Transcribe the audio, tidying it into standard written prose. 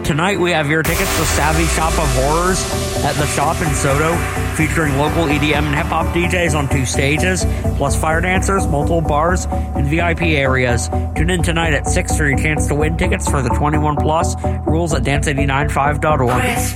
Tonight we have your tickets to Savvy Shop of Horrors at the Shop in Soto, featuring local EDM and hip-hop DJs on 2 stages, plus fire dancers, multiple bars, and VIP areas. Tune in tonight at 6 for your chance to win tickets for the 21 plus. Rules at dance895.org.